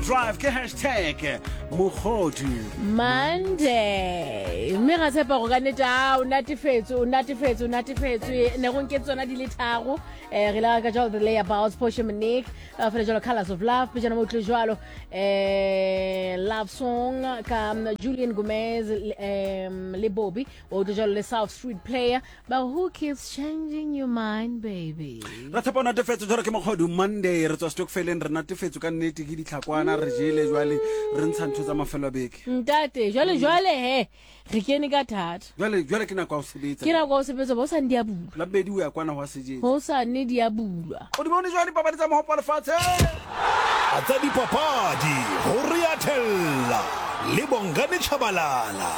drive ke hashtag mogodu Monday mme ga tshepa go ka neta o natefetswe ne go nke tsona di le tharo re la ka jalo the layabouts Portia Monique for the colors of love pe jana mo tle jalo love song ka Julian Gomez le Bobby o tle jalo le South Street Player but who keeps changing your mind baby ra tshepa natefetswe jalo ke mogodu Monday re tswa stockfeleng re natefetswe ka nnete ke ditlhakwana re jele jwale re ntsha ntho tsa mafelo a beke ntate jwale he re kene ka thata jwale ke nako a o sebetsa ke nako o sebetsa bo sa ndi a bula la bedi o ya kwana ho sejetse ho sa ne di a bulwa o di bone jwale papadi tsa mohopa lefatshe tsa dipapadi ho riathella le Bongani Chabalala.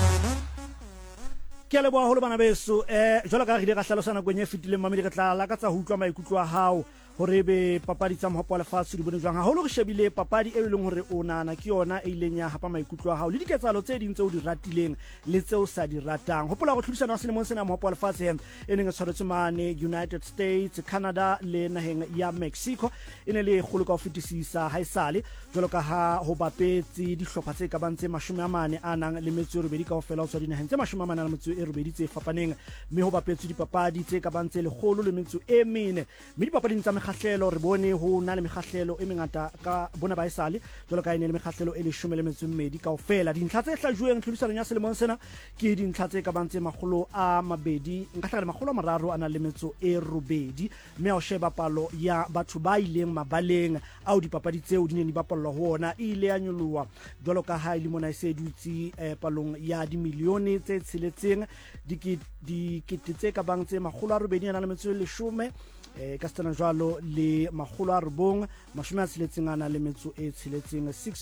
ke a leboha holo bana beso jwalo ka re ile ka hlalosana kwenye fitileng mamedi re tla la ka tsa ho utlwa maikutlo a hao hore be papadi tsa mohopa wa lefatshe di bone jwang haholo re shebile papadi e leng hore o nana ke yona e ileng ya hapa maikutlo a hao le diketsalo tse ding tse o di ratileng le tse o sa di ratang hopola go tlhodisana wa selemong sena mohopa wa lefatshe e neng e tshwaretswe mane United States, Canada le naheng ya Mexico e ne le kgolo ka ho fetisisa haesale jwalo ka ha ho bapetse dihlopha tse ka bantse 40 a nang le metso e robedi kaofela ho tswa dinaheng tse 40 le metso e robedi tse fapaneng mme ho bapetswe dipapadi tse ka bantse le kgolo le metso e mene mme dipapading tsa mekgahlelo re bone ho na le mekgahlelo e mengata ka bona ba esale jwalo ka ene le mekgahlelo e 12 kaofela dintlha tse hlajuweng tlhodisanong ya selemong sena ke dintlha tse ka bantse 200 nka tlhaka le 300 ana le metso e robedi mme o sheba palo ya batho ba ileng mabaleng ao dipapadi tseo di ne di bapallwa ho ona ile ya nyoloha jwalo ka ha ile mona se dutse palong ya dimilione tse tsheletseng dikete tse ka bang tse 800 ana le metso e 10 ka stana jwalo le 960 ana le metso e tsheletseng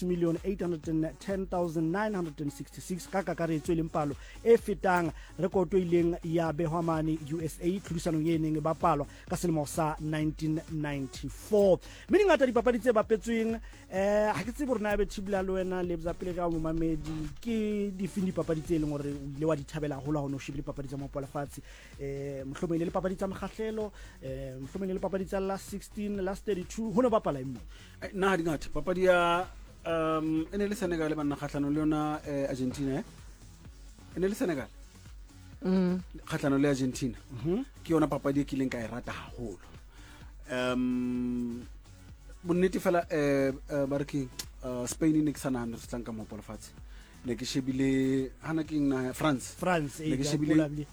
6,810,966 ka kakaretso le palo e fetang rekoto ileng ya behwamane USA tlhodisanong e neng e bapalwa ka selemo sa 1994 mme ngata dipapadi tse bapetsweng ha ke tsebe rena be thibela le wena le bza pele ka momamedi ke difindi papadi tse leng hore o ile wa di thabela hola ho no shebile papadi tsa mohopa lefatshe mohlomong le papadi tsa mekgahlelo mohlomong le papadi tsa last 16 last 32 ho no bapala immo nna ha dingata papadi ya ene le Senegal le banna kgahlano le yona Argentina ene le Senegal kgahlano le Argentina ke yona papadi e kileng ka e rata haholo bonnete fela ba re ke Spain ne ke sana re tlanka mohopa lefatshe ne ke shebile hana ke nna France ne ke shebile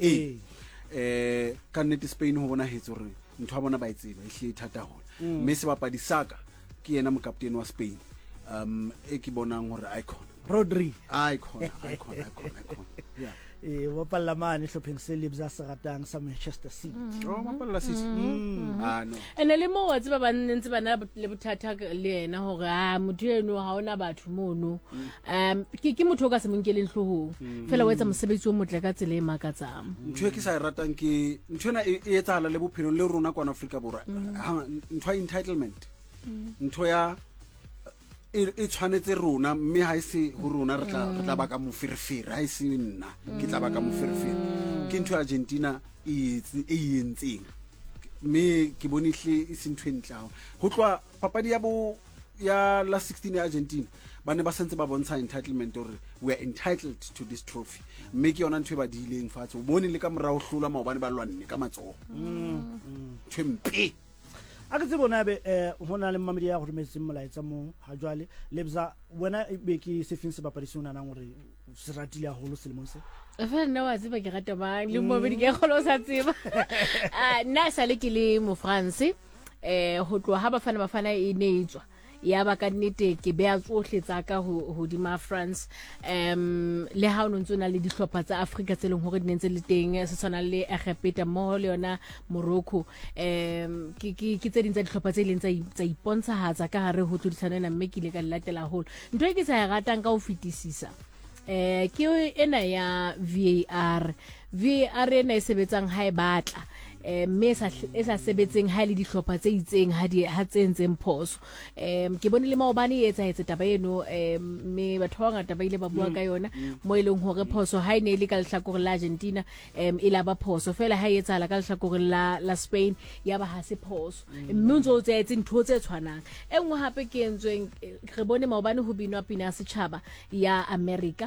ka nnete Spain ho bona hetso re ntho a bona ba itseba e hle thata haholo mme se bapadi saka ke yena mokaptene wa Spain e ke bonang hore icon Rodri icon yeah wa pallamane hlopheng se lebza se ratang sa Manchester City mapalla City no ene le mo wa tseba ba ntse bana le bothata le yena hore motho eno ha ona batho mono ke motho ka se monkeleng hlohong fela wa etsa mosebetsi o motle ka tsela e makatsang ntho e ke sa ratang ke ntho ena e etsahala le bophelo le rona kwa Afrika Borwa ntho ya entitlement ntho ya e tshwanetse rona mme ha ise ho rona re tla ba ka moferefere ha ise nna ke tla ba ka moferefere ke ntho Argentina e yentseng mme ke bonihle e sentho entlao ho tloa papadi ya la 16 ya Argentina ba ne ba sentse ba bontsha entitlement or we are entitled to this trophy mme ke yona ntho e ba dileng fatshe o bone le ka morao hlola maobane ba lwanne ka matsoho tshempe a ke tsebona be hona le mamedi ya go rometse molaetsa mo ha jwale lebza wena be ke se feng se bapadi se nang hore se ratile haholo selemong se fa nna wa tseba ke rata mang le mo be ke kholo sa tseba nna sa le ke le mo France ho tloha ha bafana e ne etswa ya ba ka nnete ke bea tsohle tsa ka ho di ma France le ha o ntsona le dihlopha tsa Africa tse leng hore di nentse le teng se tsona le Egepeta mo le yona Morocco ke tse ding tsa dihlopha tse leng tsa ipontshahatsa ka hare ho tlhodisano ena mme ke ile ka latela holo ntho e ke sa ratang ka ho fetisisa ke ena ya VAR ena e sebetsang ha e batla mme e sa sebetseng ha le dihlopha tse itseng ha tse ntseng phoso ke bone le maobane e etsahetse taba eno mme batho ba ngata ba ile ba bua ka yona mo eleng hore phoso ha ine le ka lehlakore la Argentina e la ba phoso fela ha etsahala ka lehlakore la Spain ya ba ha se phoso mme o ntso tse etse ntho tse tshwanang engwe hape ke entsweng re bone maobane ho binwa pina setjhaba ya America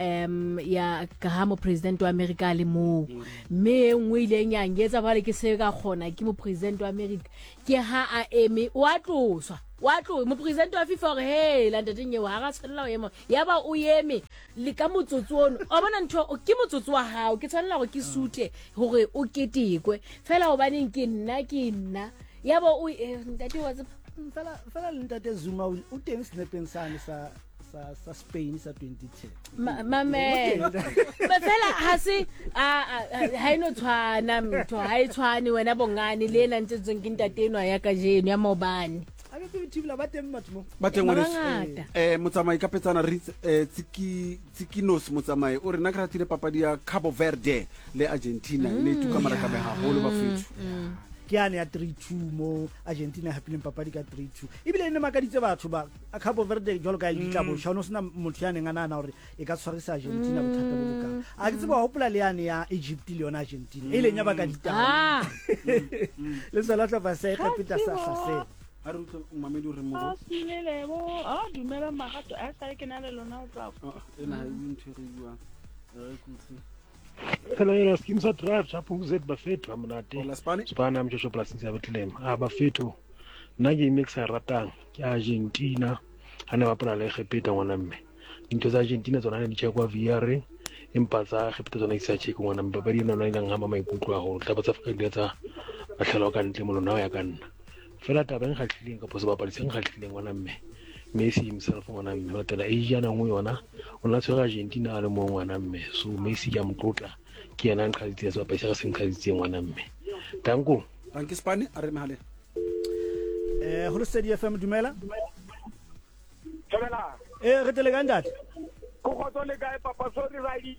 ya ka ha mo president wa America le mo mme ngwe ile nyang etsa bale ke se ka khona ke mo president wa America ke ha a eme wa tloswa mo president wa FIFA re hey la ntate nyewe ha ga tshwanela o ema yaba o yeme le ka motsotso ono o bona ntho ke motsotso wa hao ke tshwanela go ke sute hore o ketekwe fela o baneng ke nna yaba o ntate wa fela le ntate Zuma o teng snapeng sane sa Spain sa 2010 mame fela ha se ha ino tshwana mtho ha e tshwane wena bongane le nna ntse ke ntate enwa ya ka jeno ya maobane a be tibula ba teng batho mo ba teng motsamai ka petsana re tsikinos motsamai o re na ka ratile papadi ya Cabo Verde le Argentina le tuka maraka me haholo ba fethu ke ane ya 3-2 mo Argentina hapileng papadi ka 3-2 ibile ene makaditse batho ba a Cabo Verde jolo ka ditla bo shano sena motho ya neng ana hore e ka tshwarisa Argentina bothata bo lokang a ke tseba hopola le ane ya Egypt le yona Argentina ile nya ba ka ditaba le sala tla ba se kapita sa hlase ha re utlo mamedi re mo Sinelebo dumela magato a sa ke na le lona o tla ena ntho re bua re kutse Hello, yena skim sa drive cha phunguzet bafethu amonate. la Spani Sibana mjosho plus ngiyabetlema. Bafethu. Nna ke mix a ratang ke Argentina. Hane ba pona le Gepeta ngwana mme. Dintho tsa Argentina tsona ne di tshekwa VR. Empa tsa Gepeta tsona isa tshekwa ngwana mme. Ba di nna nna ngamba maikutlo a go tla ba tsa Afrika tsa ba tlhela ka ntle molona wa ya ka nna. Fela taba e ngatlileng ka poso ba palisa ngatlileng ngwana mme. Messi himself ngwana mme wa tela Asia na ngwe yona ona tshwara Argentina a le mo ngwana mme so Messi ya mtlotla ke yana nqaditse sa paisa ka senqaditse ngwana mme danko danke Spani a re mahale ho le Steady FM dumela Tshela re tele ka ntate go khotso le kae papa sorry right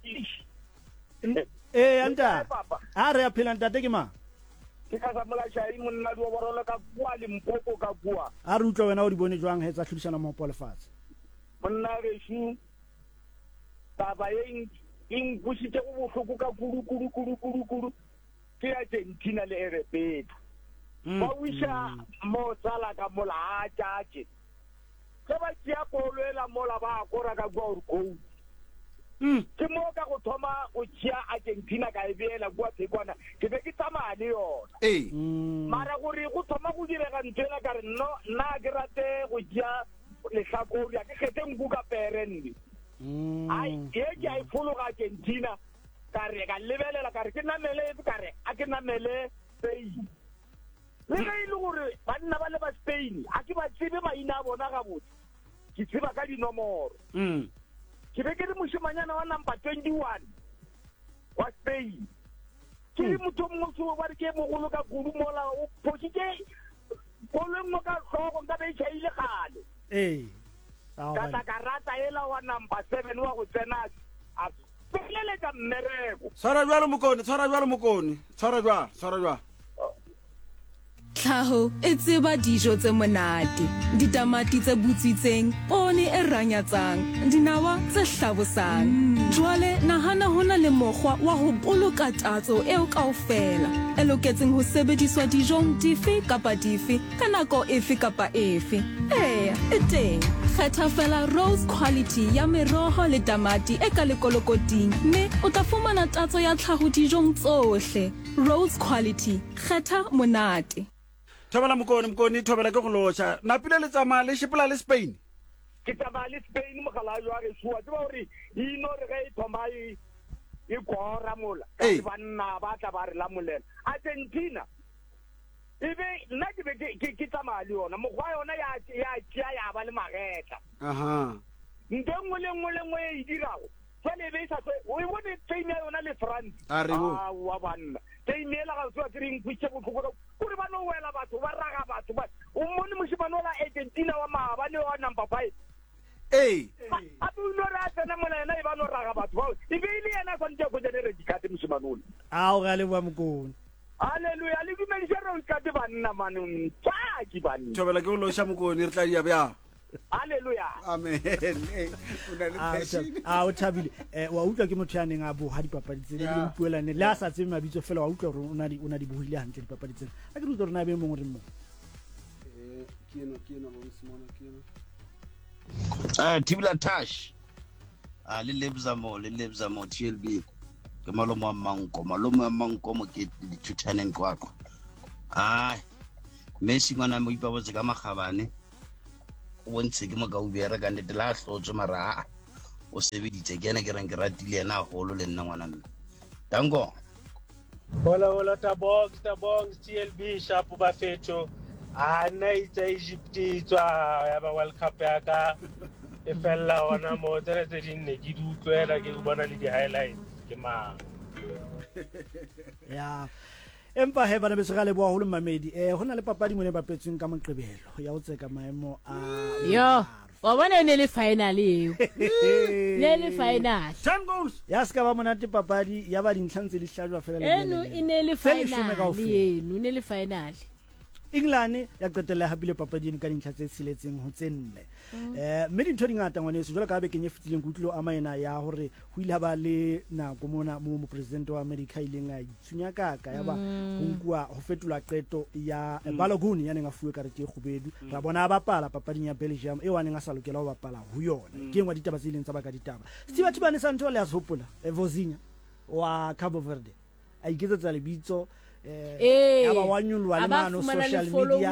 anta a re a phela ntate ke ma ke ka sa mola tshai monna di wa rola ka bua le mpoko ka bua a re utlwa wena o di bone jwang he tsa tlhodisana mo polefatse monna re shu baba ing bushite go bohloko ka kudu ke Argentina le Gepeta ba wisha mo sala ka mola a tjatje ke ba tsia kolwela mola ba akora ka go go ke mo ka go thoma go tsia Argentina ka e bela go tsekwana ke be ke tsamaya le yona mara gore go thoma go direga ntela ka re no na ke rate go tsia le hlakori ya ke kgetse nguka perendi ai ke ai folo ga Argentina ka re ka lebelela ka re ke namele ka re a ke namele Spain le ga ile gore banna ba le ba Spain a ke ba tsebe maina a bona ga botse ke tseba ka dinomoro ke be ke le moshimanyana wa number 21 wa Spain ke le motho motho ba re ke mogolo ka kudu mola o phositse boleng mo ka hlogo ka be tšhaile gale ka karata ela wa number 7 wa go tsena a pelele ka mmereko tshwara jwalo mokone tshwara jwa Tlhaho e tseba dijo tse monate, ditamati tse butswitseng, poone e ranyatsang, dinawa tse hlabosang. Jwale nahana hona le mokgwa wa ho boloka tatso eo kaofela, e loketseng ho sebediswa dijong dife kapa dife ka nako efe kapa efe. E teng. Kgetha fela Rose Quality ya meroho le tamati e ka lekolokoting, mme o tla fumana tatso ya tlhaho dijong tsohle. Rose Quality, kgetha monate. thobela mokone thobela ke go locha napile le tsamaya le shipela le Spain ke tsamaya le Spain mogala jwa re shua ke ba hore ino re ga e thoma e gora mola ka banna ba tla ba re la molela Argentina ebe nna ke be ke tsamaya le yona mogwa yona ya ba le magetla ndengo le ngwe e dirago fane be sa o bone team ya yona le France wa banna team ya la ga tswa tring pitse botlhoko gore ba no wela batho ba raga batho ba o mone moshimano la Argentina wa maaba le wa number 5 a bu no ra tsena mona ena e ba no raga batho ba e be ile yena kwante go jenere dikate moshimano a o ga le bua mokone Haleluya le dumedise re ka te banna manong tsaki banna thobela ke go loša mokone re tla dia bja Haleluya amen o na le passion o thabile wa utlwa ke motho ya neng a boga dipapadi tse di puelane le a sa tsebe mabitso fela wa utlwa gore o na di bogile hantle dipapadi tsena a ke rutwa gore na be mongwe re mo ke ena bo Simona ke ena Tibula Tash le lebza mo TLB ke malomo a manko mo ke dithutaneng kwakwa Messi ngwana mo ipabotse ka magabane o bontse ke mo ka o bere ka nnete la hlotso mara o sebeditse ke ena ke reng ke ratile ena golo le nna ngwana mme dango hola tabong TLB sharp ba fetho na itse Egypt tswa ya ba World Cup ya ka e fella ona mo tsere tse dinne ke di utlwela ke bona le di highlights ke ma ya empa he bana beso ga le boa go le mamedi hona le papadi mo ne ba petsweng ka moqebelo ya o tseka maemo a yo wa bona ne le final eo ne le final 10 goals ya ska ba monate papadi ya ba dintlhantse di hlajwa fela eno ine le final eno ne le final England ya qetella habile papading ka dintlha tse tshiletseng ho tsenne mme dintho di ngata ngwaneso jwale ka be kenye fitileng kutlilo a maena ya hore ho ile ba le nako mona mo president wa America ileng a itsunya kaka ya ba ho nkwa ho fetula qeto ya Balogun ya neng a fuwe karete e khubedu ra bona a bapala papading ya Belgium e waneng a sa lokela ho bapala ho yona ke engwa ditaba tse ileng tsa ba ka ditaba Steve Tibane Santo le a sopola Vozinha wa Cabo Verde a iketsetsa lebitso ya ba wanyulwa le mano social media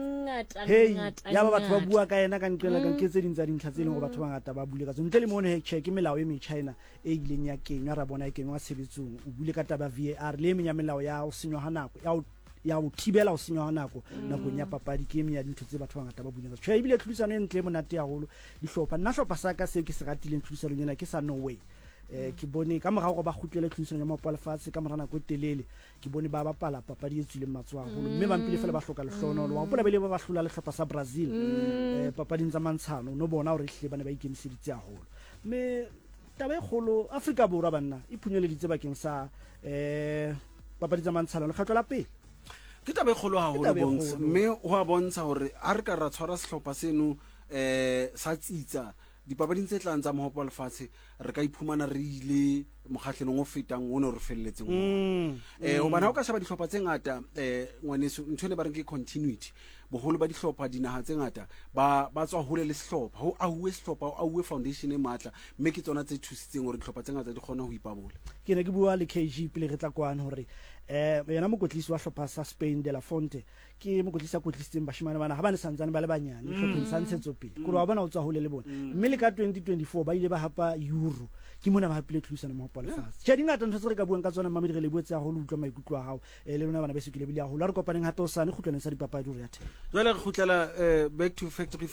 ya ba batho ba bua ka ena ka nqela ka nketse dintsa dintlha tse leng go batho ba ngata ba bule ka tsone ntle le mone check melao e me China e ileng ya kenya ra bona e kenywa sebetsong o bule ka taba VAR le menya melao ya o senywa ha nako ya o thibela o senywa ha nako nakong ya papadi ke eme ya dintho tse batho ba ngata ba bunyetsa tshwe ebile tlhudisano e ntle monate haholo dihlopha nna hlopha sa ka se ke se ratileng tlhudisano yena ke sa Norway ke bone ka morago ba khutlele tlhudisano ya mapala fatshe ka morana go telele ke bone ba bapala papadi e tswileng matswa haholo mme ba mpile fela ba hloka lehlono wa bola bele ba hlola le hlopha sa Brazil papading tsa mantshano no bona hore hle bana ba ikemiseditse haholo mme taba e kholo Afrika Borwa banna e phunyeleditse bakeng sa papadi tsa mantshano le khatlo la pele ke taba e kholo haholo bontsha mme ho a bontsha hore a re ka ra tshwara sehlopha seno sa tsitsa dipapading tse tlang tsa mohopo wa lefatshe re ka iphumana re ile mokgahlelong o fetang o ne re felletseng hobane ha o ka sheba dihlopha tse ngata ngwaneso ntho ne ba reng ke continuity boholo ba dihlopha dinaha tse ngata ba tswa hole le sehlopha ho auwe sehlopha ho auwe foundation e matla mme ke tsona tse thusitseng hore dihlopha tse ngata di kgona ho ipabola ke ne ke bua le KG pele re tla kwana hore yena mokotlisi wa hlopha sa Spain de la Fonte ke mokotlisa kotlisitseng bashimane bana ha ba ne santsane ba le banyane hlopheng sa ntshetsopele gore wa bona o tswa hole le bona mme le ka 2024 ba ile ba hapa Euro ke mona ba hapile tlhusana mo hopa lefatshe tšha dingata ntho tse re ka buang ka tsona mamedi re le buetse a go utlwa maikutlo a hao le lona bana ba se kile bile a go la re kopaneng hato sane khutlwaneng sa dipapadi re ya the jwale re khutlela back to factory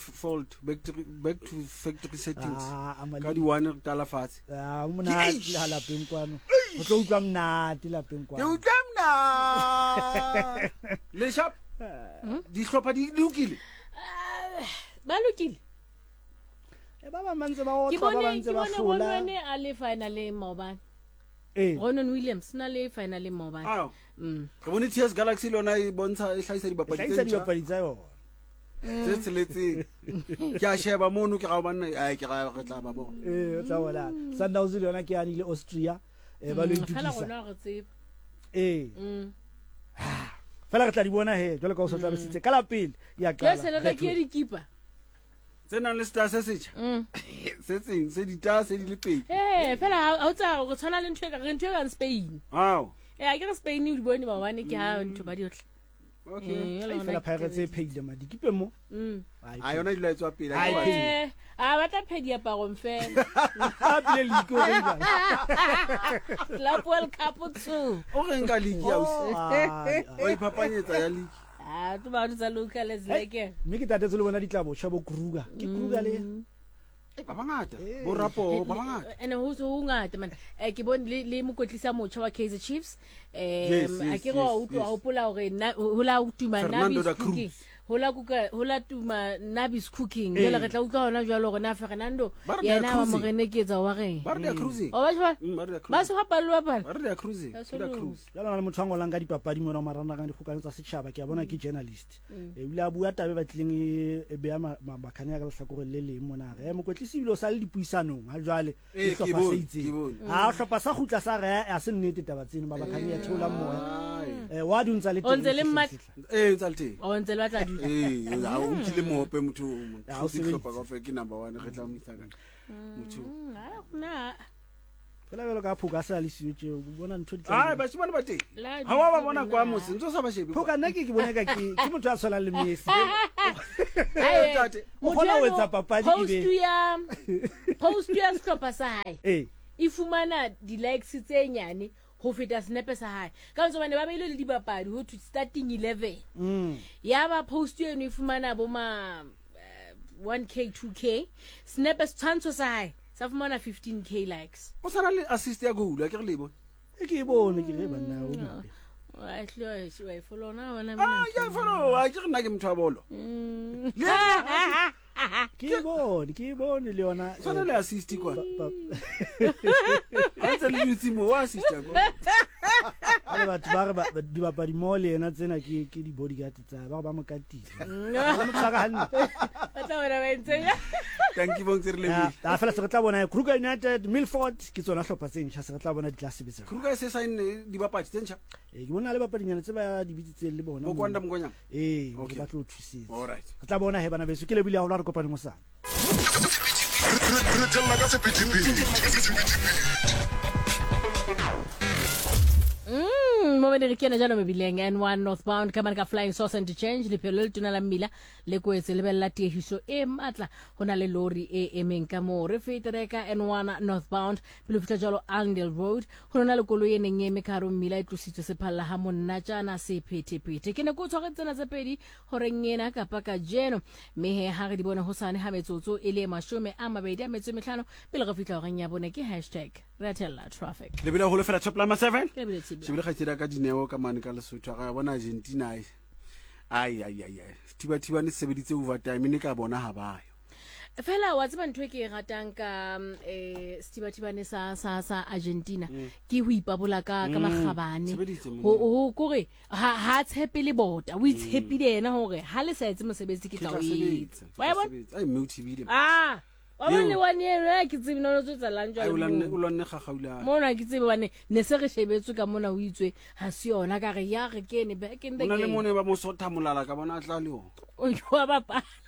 settings ka di one re tala fatshe mona le halapeng kwano o tlo utlwa mnate lapeng kwano ke utlwa mna le shop dihlopha di lokile ba lokile ba ba mantse ba otla ba bantse ba hlola ke bone a le final e mobile Ronan Williams na le final e mobile ke bone TS Galaxy lona e bontsha e hlaisa dibapadi tsa yona tse tseletse ke a sheba mono ke ga bana ke ga re tla ba bona o tla wala Sundowns le yona ke ya ile Austria ba lo itukisa fela gona re tsebe fela re tla di bona he jwale ka o sotla besitse ka la pele ya ka ya sela ka ke di keeper tsena le star se setša se tseng se dita se di le pedi fela ha o tsa go tshwana le ntho ka Spain a ke re Spain di bone ba wane ke ha ntho ba di otle fela Pirates e pheile madi ke mo a yona di la etswa pele a ba tla phedi ya pagong fela a bile liko Club World Cup 2 o reng ka league ya o ipapanyetsa ya league to ba tsa local as like mme ke tate tselo bona ditlabo shabo Kruger ke Kruger le ba bangata bo rapo ba bangata ene ho so ngata man ke bone le mokotlisa motho wa Kaizer Chiefs a ke go utlwa hopola hore ho la utuma Nabi hola tuma Nabis cooking jela re tla utlwa hona jwalo gore na Fernando Ba re they are yena wa cruising. moreneketsa wa reng ba re they are cruising o ba shwa ba re they are ba cruising se hapalwa pala ba re they are cruising ke la cruise jalo na le motho a ngolang ka dipapadi mona o maranang dikgokano tsa setšhaba ke a bona ke journalist e bile a bua tabe ba tlileng e beya makhane ya ka lehlakore le leng mona re mokwetlisi bile o sa le dipuisanong ha jwale ke bone. a hlopha sa khutla sa re a se nnete taba tseno ba makhane ya theola moya wa di ntsa le o ntse le mmat tsa le teng o ntse le batla di ha o ntile mope motho Ha o o se sebedise. hlopa ka fe ke number 1 re tla mo itsa ka motho na fela belo ka phuka sa le siwetse o bona ntho di ai ba se bona ba teng La ha wa ba di- bona kwa mo se ntse sa ba shebe phuka nna ke bona ka ke motho a tshwana le Messi Ai, tate o kgona ho Mojano, etsa papadi post ya sehlopha sa hae eh e fumana di-likes tse nyane ho feta snepe sa hae ka ntse bane ba beile le dibapadi ho thwe starting 11 ya ba post eno e fumana bo ma 1k 2k snepe setshwantsho sa hae sa fumana 15k likes o sana le assist ya goal ke re le bone ke e bone ke re banna o mo wa hlo wa follow na wala ya follow a ke re nna ke motho wa bolo ke e bone le yona sana le assist kwa a ntse le ditsi mo wa assist kwa ale batho ba re dibapadi mo le yena tsena ke di bodyguard tsa ba mo katisa ba mo tsaka hanne tla wena ba ntse thank you bong tsere le a fela se re tla bona Kruger United Milford ke tsona hlopha tse ntšha se re tla bona di tla sebetsa Kruger se sign di bapadi tsentsha ke bona le bapadinyana tse ba di bitsitseng le bona mo kwanda mngonyana ke Okay. ba tlo thusetsa all right re tla bona he bana beso ke le bile a hola re kopane mo sana Re tella ka sephethephethe. mo bene re kena jalo mebileng N1 northbound ka ka flying saucer interchange le phelo le tuna la mmila le kwetse le bella tiehiso e matla hona le lori e emeng ka mo re fetereka N1 northbound pele fitla jalo Arndale Road hona le koloi e neng e eme ka hare ho mmila e tlositswe se phalla ha monna tjana se phetephete ke ne ko tshware tsena tse pedi hore ngena ka paka jeno mehe ha re di bona hosane ha metsotso e le 25 pele re fitla ho ya bone ke #ratella_traffic le bile holo fela top lama 7 ke bile tshebe se bile ga ka dineo ka mane ka lesotho ga bona Argentina ai tiba ne sebeditse overtime ne ka bona ha bayo fela wa tseba ntho e ke e ratang ka setibatibane sa Argentina ke ho ipabola ka magabane sebeditse mo. ho kore ha tshepe le bota o itshepile yena hore ha le sa etse mosebetsi ke tla o etsa wa bona ai mme o thibile wa bona le one ene ke tsebe no tso tsalang ai o jalo lonne gagaula mona ke tsebe bane ne se re shebetswe ka mona o itswe ha se yona ka re ya re kene back in the ona le game mone ba mo sotha molala ka bona a tla le o o wa bapa